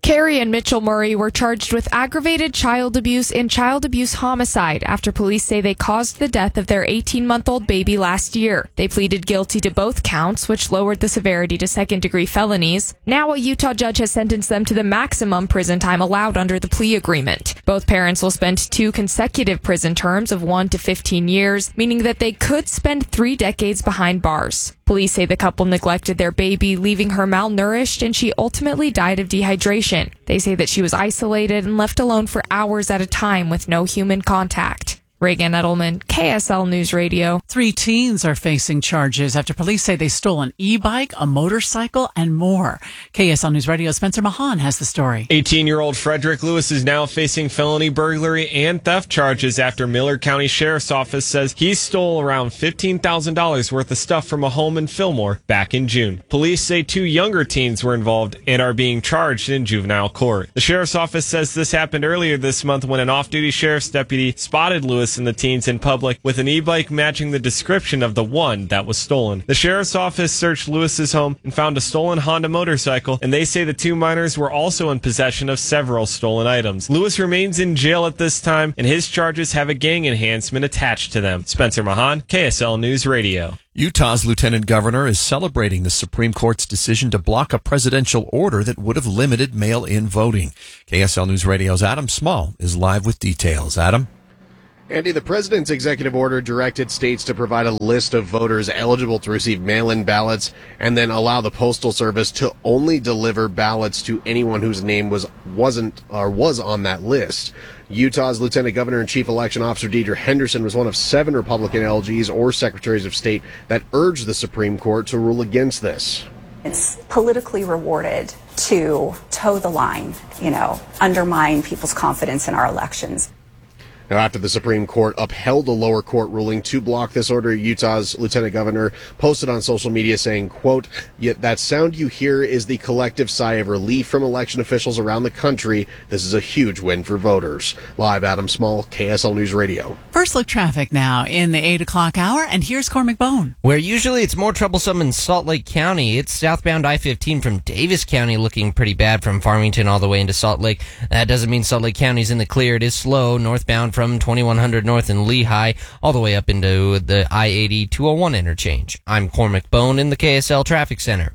Carrie and Mitchell Murray were charged with aggravated child abuse and child abuse homicide after police say they caused the death of their 18-month-old baby last year. They pleaded guilty to both counts, which lowered the severity to second-degree felonies. Now a Utah judge has sentenced them to the maximum prison time allowed under the plea agreement. Both parents will spend 2 consecutive prison terms of 1 to 15 years, meaning that they could spend 3 decades behind bars. Police say the couple neglected their baby, leaving her malnourished, and she ultimately died of dehydration. They say that she was isolated and left alone for hours at a time with no human contact. Reagan Edelman, KSL News Radio. 3 teens are facing charges after police say they stole an e-bike, a motorcycle, and more. KSL News Radio Spencer Mahan has the story. 18-year-old Frederick Lewis is now facing felony burglary and theft charges after Miller County Sheriff's Office says he stole around $15,000 worth of stuff from a home in Fillmore back in June. Police say 2 younger teens were involved and are being charged in juvenile court. The Sheriff's Office says this happened earlier this month when an off-duty sheriff's deputy spotted Lewis and the teens in public with an e-bike matching the description of the one that was stolen. The Sheriff's Office searched Lewis's home and found a stolen Honda motorcycle, and they say the 2 minors were also in possession of several stolen items. Lewis remains in jail at this time, and his charges have a gang enhancement attached to them. Spencer Mahan, KSL News Radio. Utah's lieutenant governor is celebrating the Supreme Court's decision to block a presidential order that would have limited mail-in voting. KSL News Radio's Adam Small is live with details. Adam? Andy, the president's executive order directed states to provide a list of voters eligible to receive mail-in ballots and then allow the Postal Service to only deliver ballots to anyone whose name was on that list. Utah's Lieutenant Governor and Chief Election Officer Deidre Henderson was one of 7 Republican LGs or secretaries of state that urged the Supreme Court to rule against this. It's politically rewarded to toe the line, undermine people's confidence in our elections. Now, after the Supreme Court upheld a lower court ruling to block this order, Utah's Lieutenant Governor posted on social media saying, quote, "Yet that sound you hear is the collective sigh of relief from election officials around the country. This is a huge win for voters." Live, Adam Small, KSL News Radio. First look traffic now in the 8 o'clock hour, and here's Cormac Bone. Where usually it's more troublesome in Salt Lake County, it's southbound I-15 from Davis County looking pretty bad from Farmington all the way into Salt Lake. That doesn't mean Salt Lake County's in the clear. It is slow northbound from 2100 north in Lehigh all the way up into the I-80 201 interchange. I'm Cormac Bone in the KSL Traffic Center.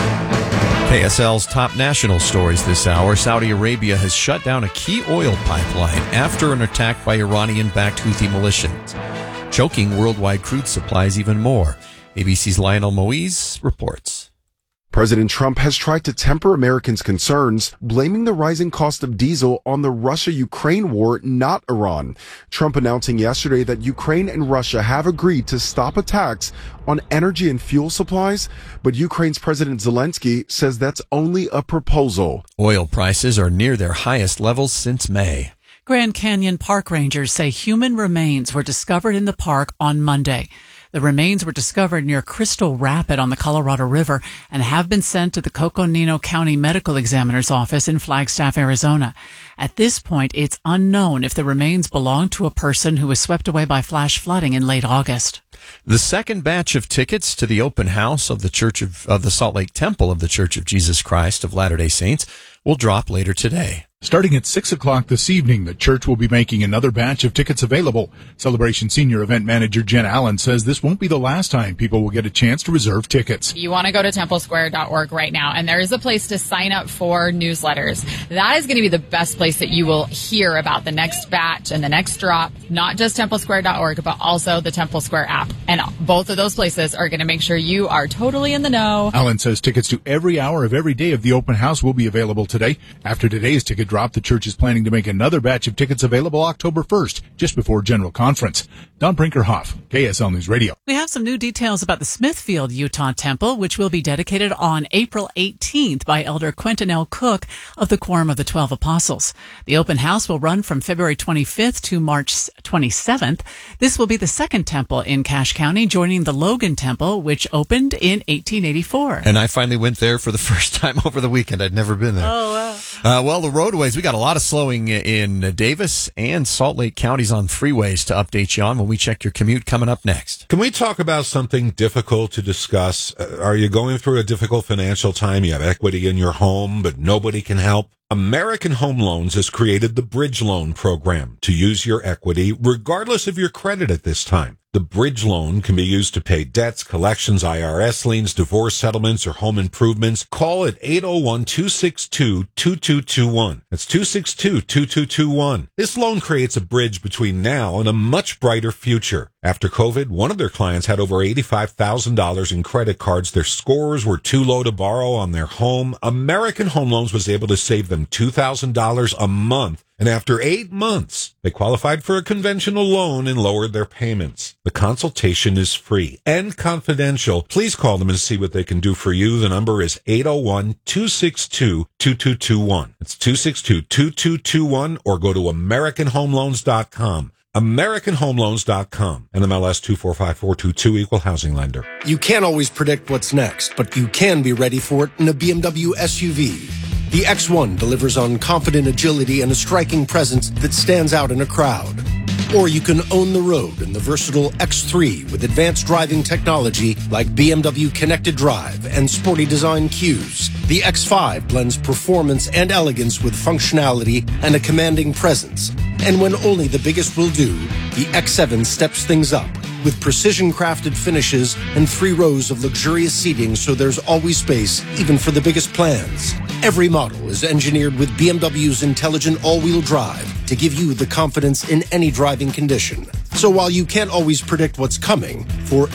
KSL's top national stories this hour. Saudi Arabia has shut down a key oil pipeline after an attack by Iranian-backed Houthi militias, choking worldwide crude supplies even more. ABC's Lionel Moise reports. President Trump has tried to temper Americans' concerns, blaming the rising cost of diesel on the Russia-Ukraine war, not Iran. Trump announcing yesterday that Ukraine and Russia have agreed to stop attacks on energy and fuel supplies, but Ukraine's President Zelensky says that's only a proposal. Oil prices are near their highest levels since May. Grand Canyon park rangers say human remains were discovered in the park on Monday. The remains were discovered near Crystal Rapid on the Colorado River and have been sent to the Coconino County Medical Examiner's Office in Flagstaff, Arizona. At this point, it's unknown if the remains belong to a person who was swept away by flash flooding in late August. The second batch of tickets to the open house of the Salt Lake Temple of the Church of Jesus Christ of Latter-day Saints will drop later today. Starting at 6 o'clock this evening, the church will be making another batch of tickets available. Celebration Senior Event Manager Jen Allen says this won't be the last time people will get a chance to reserve tickets. You want to go to templesquare.org right now, and there is a place to sign up for newsletters. That is going to be the best place that you will hear about the next batch and the next drop, not just templesquare.org, but also the Temple Square app. And both of those places are going to make sure you are totally in the know. Allen says tickets to every hour of every day of the open house will be available today. After today's ticket drop, the church is planning to make another batch of tickets available October 1st, just before General Conference. Don Brinkerhoff, KSL News Radio. We have some new details about the Smithfield Utah Temple, which will be dedicated on April 18th by Elder Quentin L. Cook of the Quorum of the 12 Apostles. The open house will run from February 25th to March 27th. This will be the second temple in Castle Cache County, joining the Logan Temple, which opened in 1884. And I finally went there for the first time over the weekend. I'd never been there. Oh, wow. Well, the roadways, we got a lot of slowing in Davis and Salt Lake counties on freeways to update you on when we check your commute coming up next. Can we talk about something difficult to discuss? Are you going through a difficult financial time? You have equity in your home, but nobody can help? American Home Loans has created the Bridge Loan Program to use your equity regardless of your credit at this time. The Bridge Loan can be used to pay debts, collections, IRS liens, divorce settlements, or home improvements. Call at 801-262-2221. That's 262-2221. This loan creates a bridge between now and a much brighter future. After COVID, one of their clients had over $85,000 in credit cards. Their scores were too low to borrow on their home. American Home Loans was able to save them $2,000 a month. And after 8 months, they qualified for a conventional loan and lowered their payments. The consultation is free and confidential. Please call them and see what they can do for you. The number is 801-262-2221. It's 262-2221, or go to AmericanHomeLoans.com. AmericanHomeLoans.com. and MLS 245422, equal housing lender. You can't always predict what's next, but you can be ready for it in a BMW SUV. The X1 delivers on confident agility and a striking presence that stands out in a crowd. Or you can own the road in the versatile X3 with advanced driving technology like BMW Connected Drive and sporty design cues. The X5 blends performance and elegance with functionality and a commanding presence. And when only the biggest will do, the X7 steps things up with precision-crafted finishes and 3 rows of luxurious seating, so there's always space, even for the biggest plans. Every model is engineered with BMW's intelligent all-wheel drive to give you the confidence in any driving condition. So while you can't always predict what's coming, for